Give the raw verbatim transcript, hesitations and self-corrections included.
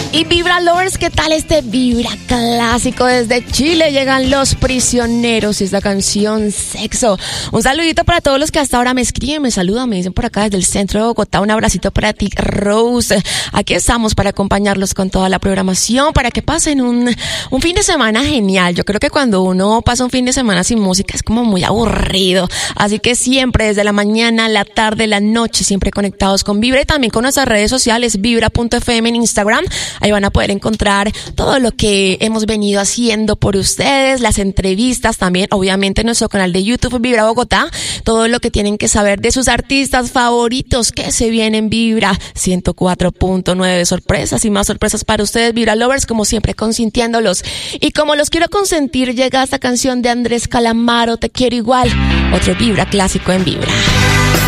Y Vibra Lovers, ¿qué tal este Vibra clásico? Desde Chile llegan Los Prisioneros y esta canción Sexo. Un saludito para todos los que hasta ahora me escriben, me saludan, me dicen por acá desde el centro de Bogotá. Un abracito para ti, Rose. Aquí estamos para acompañarlos con toda la programación, para que pasen un, un fin de semana genial. Yo creo que cuando uno pasa un fin de semana sin música es como muy aburrido. Así que siempre desde la mañana, la tarde, la noche, siempre conectados con Vibra y también con nuestras redes sociales, vibra punto f m en Instagram. Ahí van a poder encontrar todo lo que hemos venido haciendo por ustedes, las entrevistas también, obviamente en nuestro canal de YouTube Vibra Bogotá, todo lo que tienen que saber de sus artistas favoritos que se vienen en Vibra ciento cuatro punto nueve, sorpresas y más sorpresas para ustedes, Vibra Lovers, como siempre consintiéndolos. Y como los quiero consentir, llega esta canción de Andrés Calamaro, Te quiero igual, otro Vibra clásico en Vibra.